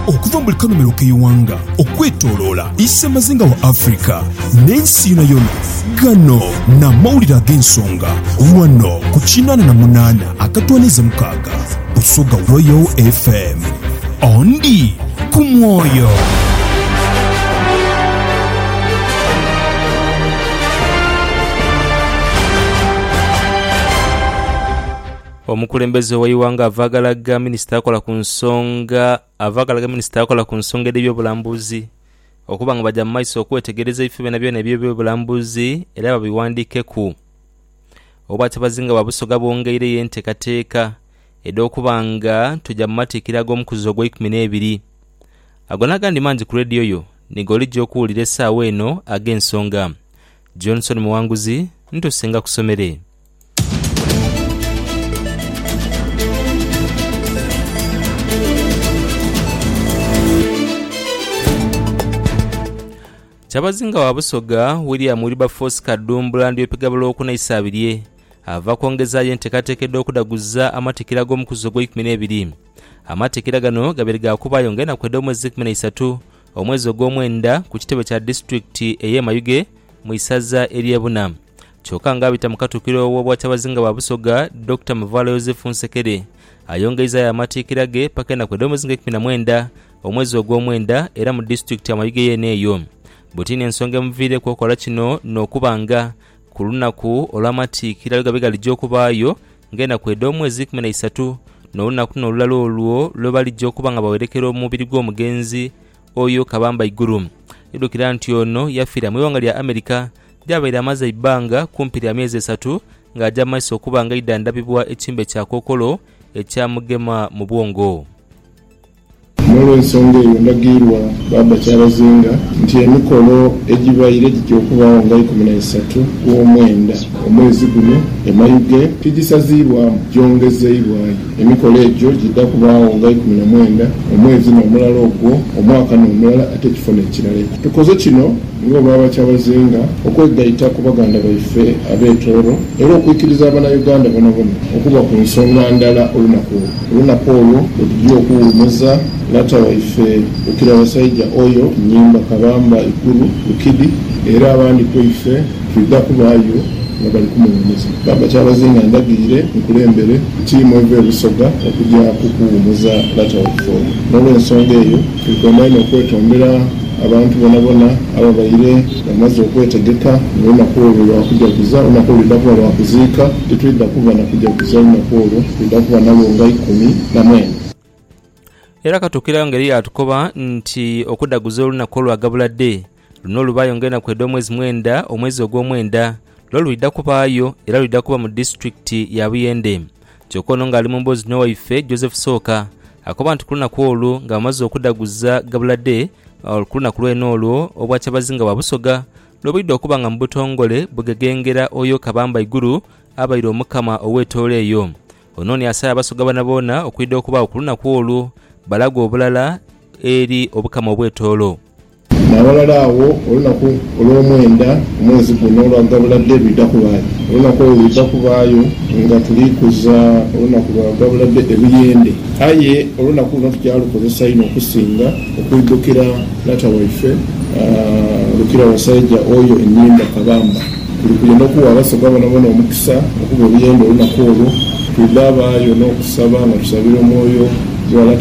okuva mu kanomero k'eyiwanga okwetooloola issa amazinga wa Afrika n'ensi yonna gano n'amawulire ag'ensonga wano ku 88.6 Busoga Royal FM ondi ku mwoyo. Omukulembeze w'eyiwanga avagalaga minisita akola ku nsonga y'ebyobulambuzi okuba nga bajja mu maaso okwetegereza ebifo byonna eby'ebyobulambuzi era babiwandiike ku obwatabazinga bwa Busoga bwongeireyo enteekateeka ed'okuba nga tujja mu matiikira g'omukuzi ogw'12 ago n'agandi mangi ku rediyo yo nigolijja okuwulira essaawa eno ag'ensonga. Johnson Muwanguzi ntusenga kusomere. Kyabazinga wa Busoga William Wilberforce Kadumbula ndiyo pigabula okunaisa abirye ava kwongezaayo enteekateeka ed'okudaguza amatiikira g'omukuzi ogw'12. Amatiikira gano gabere gakubaayo ngenda kwedda omwezi 13 omwezi ogw'omwenda ku kitebe kya disitulikiti ey'e Mayuge mu isaza ery'Ebuna. Kyokka ng'abita mu katuukiro w'obwa Kyabazinga wa Busoga Dr. Muvala Joseph Nsekere ayongezaayo amatiikira ge paka enda kwedda omwezi 19 omwezi ogw'omwenda era mu disitulikiti ya Mayuge yeneeyo. Butini ensonga emuviireko okukola kino n'okubanga ku lunaku olw'amatiikira gabe galijja okubaayo ngenda kwedda omwezi 13 n'olunaku n'olulala olwo lwe balijja okuba nga bawerekera omubiri gw'omugenzi oyo Kabamba Iguru. Idukira nti ono yafiira mu iwanga lya Amerika lyabaire amaze ebbanga kumpi lya myezi 3 ng'ajja mu maaso okuba nga idandabibwa ekimbe kya Kookolo ekyamugema mu bwongo. N'olw'ensonga eyo ndagirwa Baba Kyabazinga nti emikolo egibaire gijja okubaawo nga 13 gw'omwenda omwezi guno e Mayuge tigisaziibwamu gyongezeibwayo. Emikolo egyo gidda kubaawo nga 19 omwezi n'omulala ogwo omwaka n'omulala ate ekifo n'ekirala. Tukoze kino nga Baba Kyabazinga okwegayita ku baganda baife ab'etooro era okuyikiriza Abannayuganda bonna okuba ku nsonga ndala olunaku olwo tujja okuwummuza Lata waife Lukira Wasajja oyo Nnyimba Kabamba Iguru Lukidi era abandi kwaife tudda kubaayo nga bali kumuwummuza. Baba Kyabazinga ndagirire nkulembere ttiimu eva e Busoga okujja kukuwummuza Lata waife oyo. N'olw'ensonga eyo tugomba ino okwetondera abantu bonna ababaire bamaze okwetegeka n'olunaku olwo lwakujaguza olunaku olwo lidda kuba lwakuziika tetulidda kuba nakujaguza olunaku olwo lidda kuba nalwo nga 19. Era katuukira ngeri yatukoba nti okudaguza olunaku olwagabuladde luno olubaayo ngenda kwedda omwezi 9 omwezi ogw'omwenda lwo lulidda kubaayo era lulidda kuba mu disitulikiti ya Buyende. Kyokka ono ng'ali mu mboozi n'owaife Joseph Sooka akoba nti ku lunaku olwo nga bamaze okudaguza gabuladde ku lunaku lweno olwo obwa Kyabazinga wa Busoga lwobulidde okuba nga mu butongole bugegengera oyo Kabamba Iguru abaire omukama ow'etoolo eyo. Ono asaya Abasoga boona okwidde okubaawo ku lunaku olwo balaga obulala eri obukama obw'etoolo. N'abalala awo olunaku olw'omwenda omwezi guno olwagabuladde lidda kubaayo. Olunaku olwo lidda kubaayo nga tulikuza olunaku lwagabuladde ebiyende. Aye olunaku luno tukyalukozesa ino okusinga okwiddukira Lata waife Lukira Wasajja oyo Ennyimba Kabamba. Tuli kugenda okuwa Abasoga bonna omukisa okuba ebiyende olunaku olwo tudda abaayo n'okusaba nga tusabira omwoyo gwa